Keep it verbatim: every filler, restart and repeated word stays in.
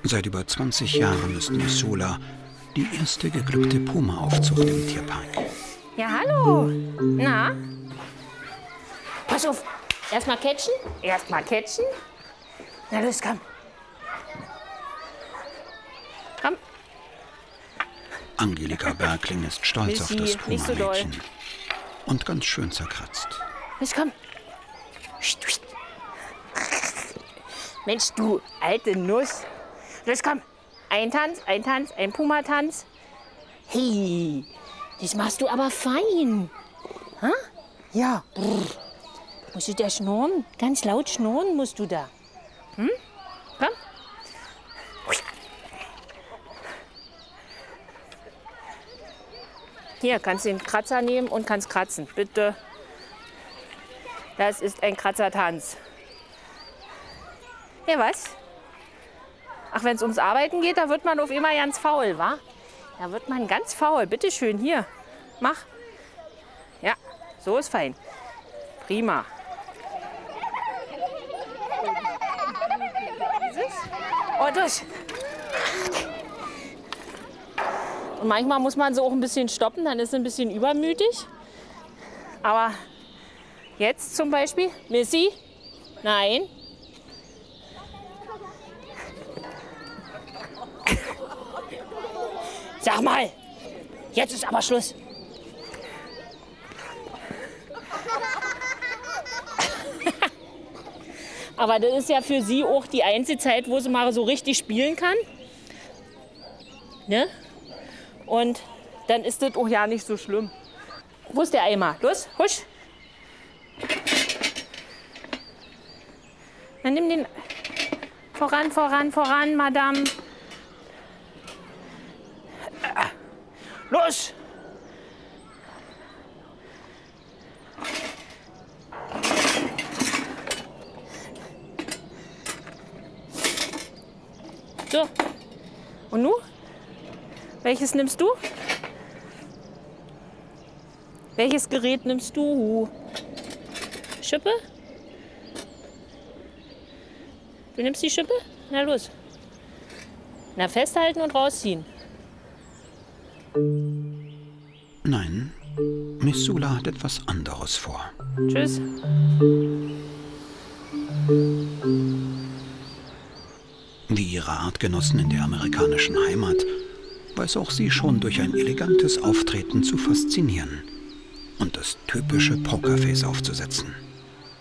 Seit über zwanzig Jahren ist Missoula die erste geglückte Puma-Aufzucht im Tierpark. Ja, hallo. Na? Pass auf. Erstmal catchen. Erstmal catchen. Na los, komm. Komm. Angelika Bergling ist stolz auf das Puma-Mädchen. Und ganz schön zerkratzt. Los, komm. Mensch, du alte Nuss. Los, komm. Ein Tanz, ein Tanz, ein Puma-Tanz. Hey, das machst du aber fein. Ha? Ja. Brr. Musst du da schnurren? Ganz laut schnurren musst du da. Hm? Komm. Hier, kannst du den Kratzer nehmen und kannst kratzen. Bitte. Das ist ein Kratzertanz. Ja, was? Ach, wenn es ums Arbeiten geht, da wird man auf immer ganz faul, wa? Da wird man ganz faul. Bitte schön, hier. Mach. Ja, so ist fein. Prima. Oh, durch. Und manchmal muss man sie auch ein bisschen stoppen, dann ist sie ein bisschen übermütig. Aber jetzt zum Beispiel, Missy, nein. Sag mal, jetzt ist aber Schluss. Aber das ist ja für sie auch die einzige Zeit, wo sie mal so richtig spielen kann. Ne? Und dann ist das auch ja nicht so schlimm. Wo ist der Eimer? Los, husch. Dann nimm den voran, voran, voran, Madame. Los! So. Und nun? Welches nimmst du? Welches Gerät nimmst du? Schippe? Du nimmst die Schippe? Na los. Na, festhalten und rausziehen. Nein, Missoula hat etwas anderes vor. Tschüss. Wie ihre Artgenossen in der amerikanischen Heimat weiß auch sie schon durch ein elegantes Auftreten zu faszinieren und das typische Pokerface aufzusetzen.